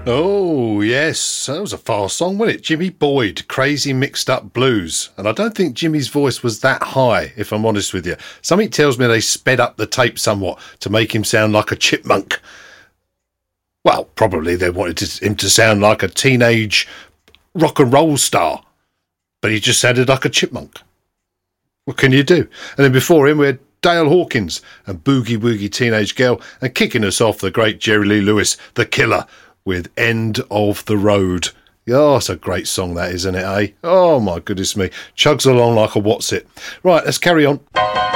Oh, yes, that was a fast song, wasn't it? Jimmy Boyd, Crazy Mixed Up Blues. And I don't think Jimmy's voice was that high, if I'm honest with you. Something tells me they sped up the tape somewhat to make him sound like a chipmunk. Well, probably they wanted him to sound like a teenage rock and roll star, but he just sounded like a chipmunk. What can you do? And then before him, we had Dale Hawkins and Boogie Woogie Teenage Girl, and kicking us off, the great Jerry Lee Lewis, The Killer, with End of the Road. Oh, it's a great song that, isn't it, eh? Oh, my goodness me. Chugs along like a what's it. Right, let's carry on.